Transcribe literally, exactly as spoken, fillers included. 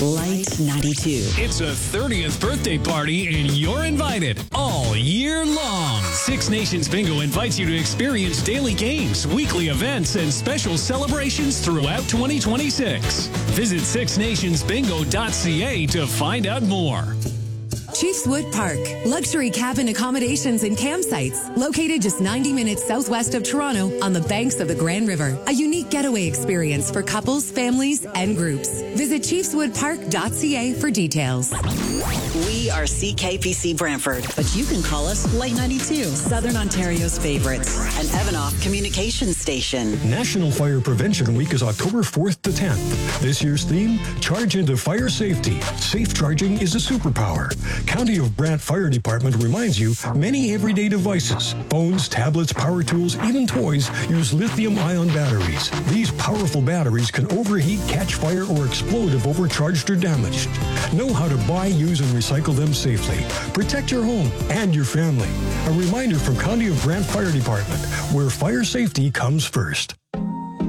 Light ninety-two. It's a thirtieth birthday party and you're invited all year long. Six Nations Bingo invites you to experience daily games, weekly events, and special celebrations throughout twenty twenty-six. Visit six nations bingo dot c a to find out more. Chiefswood Park, luxury cabin accommodations and campsites, located just ninety minutes southwest of Toronto on the banks of the Grand River. A unique getaway experience for couples, families, and groups. Visit chiefswood park dot c a for details. We are C K P C Brantford, but you can call us Light ninety-two, Southern Ontario's favorites, an Evanoff communication station. National Fire Prevention Week is October fourth to tenth. This year's theme, Charge into Fire Safety. Safe charging is a superpower. County of Brant Fire Department reminds you many everyday devices, phones, tablets, power tools, even toys, use lithium-ion batteries. These powerful batteries can overheat, catch fire, or explode if overcharged or damaged. Know how to buy, use, and recycle them safely. Protect your home and your family. A reminder from County of Brant Fire Department, where fire safety comes first.